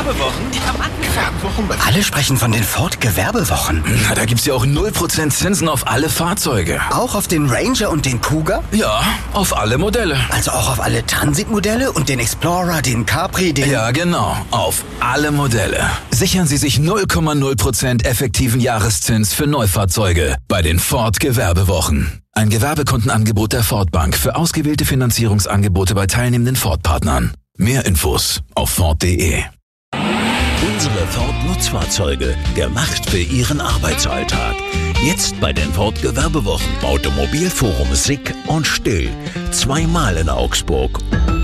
Gewerbewochen, die haben angefangen. Alle sprechen von den Ford-Gewerbewochen. Na, da gibt's ja auch 0% Zinsen auf alle Fahrzeuge. Auch auf den Ranger und den Cougar? Ja, auf alle Modelle. Also auch auf alle Transit-Modelle und den Explorer, den Capri, den... Ja, genau. Auf alle Modelle. Sichern Sie sich 0,0% effektiven Jahreszins für Neufahrzeuge bei den Ford-Gewerbewochen. Ein Gewerbekundenangebot der Ford Bank für ausgewählte Finanzierungsangebote bei teilnehmenden Ford-Partnern. Mehr Infos auf Ford.de. Unsere Ford-Nutzfahrzeuge, gemacht für Ihren Arbeitsalltag. Jetzt bei den Ford-Gewerbewochen. Automobilforum Sick und Still. 2-mal in Augsburg.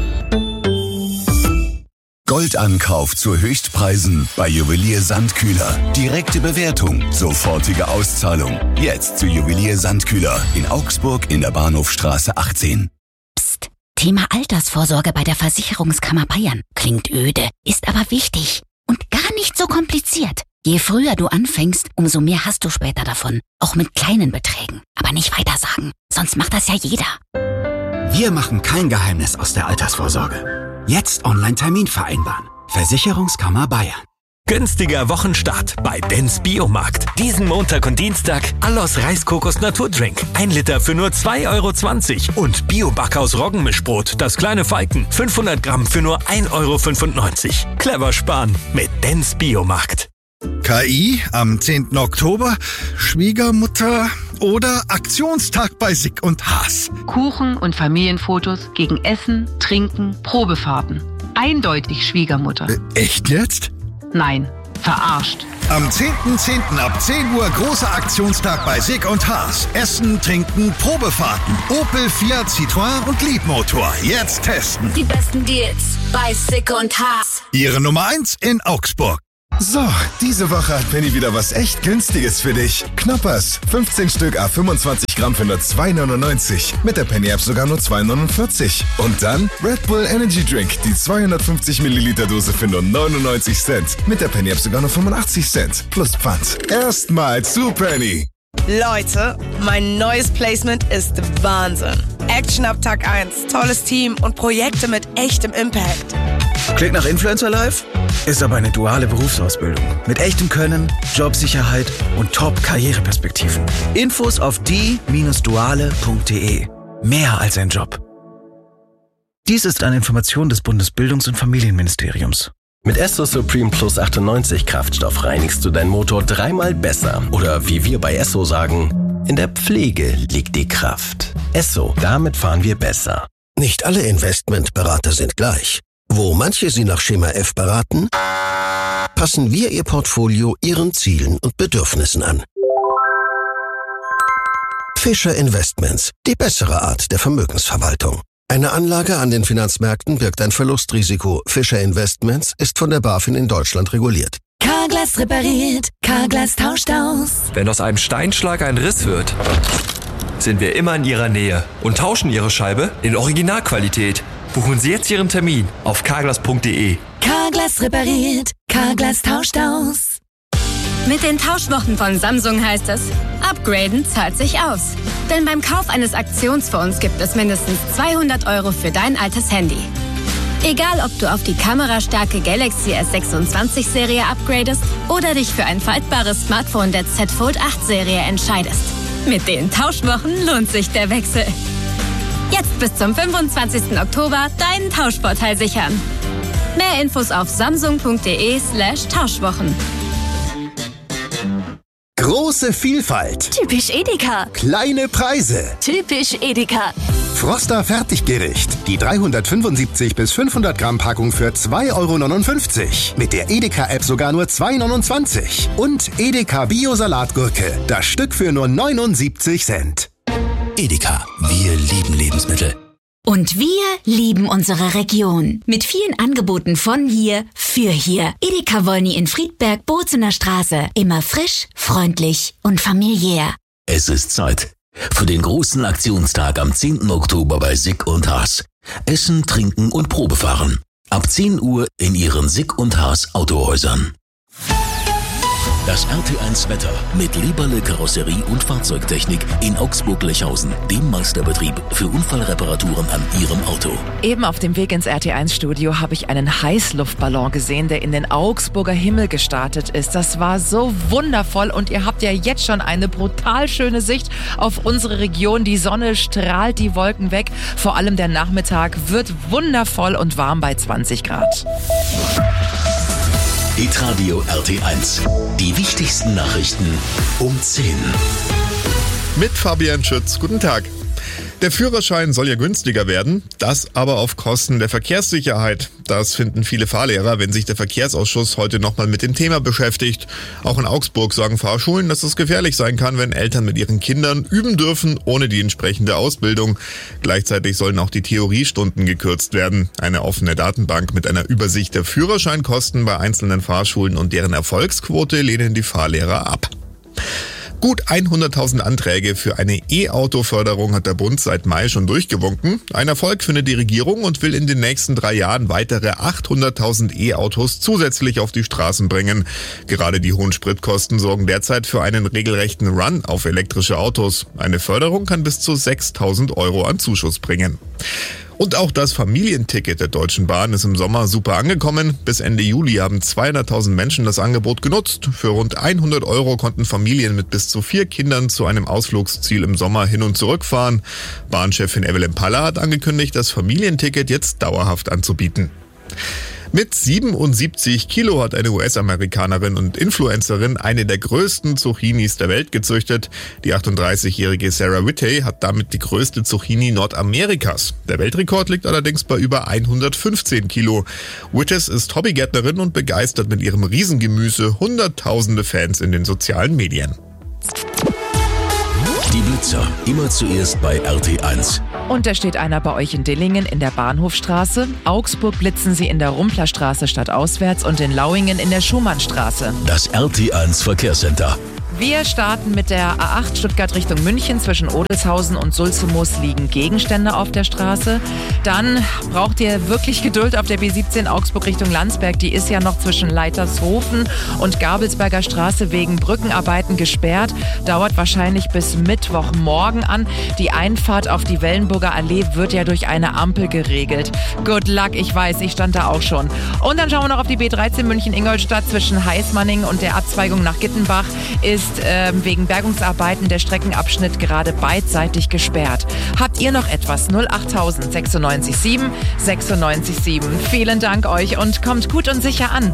Goldankauf zu Höchstpreisen bei Juwelier Sandkühler. Direkte Bewertung, sofortige Auszahlung. Jetzt zu Juwelier Sandkühler in Augsburg in der Bahnhofstraße 18. Psst. Thema Altersvorsorge bei der Versicherungskammer Bayern. Klingt öde, ist aber wichtig und gar nicht so kompliziert. Je früher du anfängst, umso mehr hast du später davon. Auch mit kleinen Beträgen. Aber nicht weitersagen, sonst macht das ja jeder. Wir machen kein Geheimnis aus der Altersvorsorge. Jetzt Online-Termin vereinbaren. Versicherungskammer Bayern. Günstiger Wochenstart bei Dens Biomarkt. Diesen Montag und Dienstag Allos Reiskokos Naturdrink. 1 Liter für nur 2,20 € und Bio-Backhaus Roggenmischbrot, das kleine Falken. 500 Gramm für nur 1,95 €. Clever sparen mit Dens Biomarkt. KI am 10. Oktober, Schwiegermutter oder Aktionstag bei Sick und Haas. Kuchen und Familienfotos gegen Essen, Trinken, Probefahrten. Eindeutig Schwiegermutter. Echt jetzt? Nein, verarscht. Am 10.10. ab 10 Uhr großer Aktionstag bei Sick und Haas. Essen, Trinken, Probefahrten. Opel, Fiat, Citroën und Leapmotor. Jetzt testen. Die besten Deals bei Sick und Haas. Ihre Nummer 1 in Augsburg. So, diese Woche hat Penny wieder was echt Günstiges für dich. Knoppers, 15 Stück à 25 Gramm für nur 2,99. Mit der Penny-App sogar nur 2,49. Und dann Red Bull Energy Drink, die 250 Milliliter Dose für nur 99 Cent. Mit der Penny-App sogar nur 85 Cent. Plus Pfand. Erstmal zu Penny. Leute, mein neues Placement ist Wahnsinn. Action ab Tag 1, tolles Team und Projekte mit echtem Impact. Klingt nach Influencer Life? Ist aber eine duale Berufsausbildung. Mit echtem Können, Jobsicherheit und Top-Karriereperspektiven. Infos auf die-duale.de. Mehr als ein Job. Dies ist eine Information des Bundesbildungs- und Familienministeriums. Mit Esso Supreme Plus 98 Kraftstoff reinigst du deinen Motor 3-mal besser. Oder wie wir bei Esso sagen, in der Pflege liegt die Kraft. Esso, damit fahren wir besser. Nicht alle Investmentberater sind gleich. Wo manche Sie nach Schema F beraten, passen wir Ihr Portfolio Ihren Zielen und Bedürfnissen an. Fischer Investments, die bessere Art der Vermögensverwaltung. Eine Anlage an den Finanzmärkten birgt ein Verlustrisiko. Fischer Investments ist von der BaFin in Deutschland reguliert. Carglass repariert, Carglass tauscht aus. Wenn aus einem Steinschlag ein Riss wird, sind wir immer in Ihrer Nähe und tauschen Ihre Scheibe in Originalqualität. Buchen Sie jetzt Ihren Termin auf carglass.de. Carglass repariert, Carglass tauscht aus. Mit den Tauschwochen von Samsung heißt es, upgraden zahlt sich aus. Denn beim Kauf eines Aktionsfonds gibt es mindestens 200 € für dein altes Handy. Egal, ob du auf die kamerastarke Galaxy S26-Serie upgradest oder dich für ein faltbares Smartphone der Z Fold 8-Serie entscheidest. Mit den Tauschwochen lohnt sich der Wechsel. Jetzt bis zum 25. Oktober deinen Tauschvorteil sichern. Mehr Infos auf samsung.de/Tauschwochen. Große Vielfalt. Typisch Edeka. Kleine Preise. Typisch Edeka. Froster Fertiggericht. Die 375 bis 500 Gramm Packung für 2,59 €. Mit der Edeka-App sogar nur 2,29 €. Und Edeka Bio-Salatgurke. Das Stück für nur 79 Cent. Edeka, wir lieben Lebensmittel. Und wir lieben unsere Region. Mit vielen Angeboten von hier für hier. Edeka Wolny in Friedberg, Bozener Straße. Immer frisch, freundlich und familiär. Es ist Zeit für den großen Aktionstag am 10. Oktober bei Sick und Haas. Essen, Trinken und Probefahren. Ab 10 Uhr in Ihren Sick und Haas Autohäusern. Das RT1 Wetter mit Leberle Karosserie und Fahrzeugtechnik in Augsburg-Lechhausen, dem Meisterbetrieb für Unfallreparaturen an Ihrem Auto. Eben auf dem Weg ins RT1-Studio habe ich einen Heißluftballon gesehen, der in den Augsburger Himmel gestartet ist. Das war so wundervoll und ihr habt ja jetzt schon eine brutal schöne Sicht auf unsere Region. Die Sonne strahlt die Wolken weg. Vor allem der Nachmittag wird wundervoll und warm bei 20 Grad. Hitradio RT1. Die wichtigsten Nachrichten um 10. Mit Fabian Schütz. Guten Tag. Der Führerschein soll ja günstiger werden, das aber auf Kosten der Verkehrssicherheit. Das finden viele Fahrlehrer, wenn sich der Verkehrsausschuss heute nochmal mit dem Thema beschäftigt. Auch in Augsburg sagen Fahrschulen, dass es gefährlich sein kann, wenn Eltern mit ihren Kindern üben dürfen, ohne die entsprechende Ausbildung. Gleichzeitig sollen auch die Theoriestunden gekürzt werden. Eine offene Datenbank mit einer Übersicht der Führerscheinkosten bei einzelnen Fahrschulen und deren Erfolgsquote lehnen die Fahrlehrer ab. Gut 100.000 Anträge für eine E-Auto-Förderung hat der Bund seit Mai schon durchgewunken. Ein Erfolg findet die Regierung und will in den nächsten 3 Jahren weitere 800.000 E-Autos zusätzlich auf die Straßen bringen. Gerade die hohen Spritkosten sorgen derzeit für einen regelrechten Run auf elektrische Autos. Eine Förderung kann bis zu 6.000 € an Zuschuss bringen. Und auch das Familienticket der Deutschen Bahn ist im Sommer super angekommen. Bis Ende Juli haben 200.000 Menschen das Angebot genutzt. Für rund 100 € konnten Familien mit bis zu 4 Kindern zu einem Ausflugsziel im Sommer hin und zurück fahren. Bahnchefin Evelyn Paller hat angekündigt, das Familienticket jetzt dauerhaft anzubieten. Mit 77 Kilo hat eine US-Amerikanerin und Influencerin eine der größten Zucchinis der Welt gezüchtet. Die 38-jährige Sarah Whittey hat damit die größte Zucchini Nordamerikas. Der Weltrekord liegt allerdings bei über 115 Kilo. Whittey ist Hobbygärtnerin und begeistert mit ihrem Riesengemüse hunderttausende Fans in den sozialen Medien. Die Blitzer, immer zuerst bei RT1. Und da steht einer bei euch in Dillingen in der Bahnhofstraße. Augsburg blitzen sie in der Rumplerstraße stadtauswärts und in Lauingen in der Schumannstraße. Das RT1 Verkehrscenter. Wir starten mit der A8 Stuttgart Richtung München. Zwischen Odelshausen und Sulzemoos liegen Gegenstände auf der Straße. Dann braucht ihr wirklich Geduld auf der B17 Augsburg Richtung Landsberg. Die ist ja noch zwischen Leitershofen und Gabelsberger Straße wegen Brückenarbeiten gesperrt. Dauert wahrscheinlich bis Mittwochmorgen an. Die Einfahrt auf die Wellenburger Allee wird ja durch eine Ampel geregelt. Good luck, ich weiß, ich stand da auch schon. Und dann schauen wir noch auf die B13 München-Ingolstadt zwischen Heißmanning und der Abzweigung nach Gittenbach. Ist wegen Bergungsarbeiten der Streckenabschnitt gerade beidseitig gesperrt. Habt ihr noch etwas? 08000 96 7 96 7. Vielen Dank euch und kommt gut und sicher an.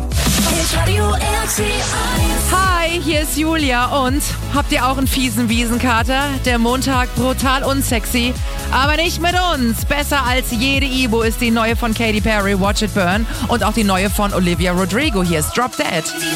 Hi, hier ist Julia und habt ihr auch einen fiesen Wiesenkater? Der Montag brutal unsexy, aber nicht mit uns. Besser als jede Ibo ist die neue von Katy Perry, Watch It Burn, und auch die neue von Olivia Rodrigo. Hier ist Drop Dead.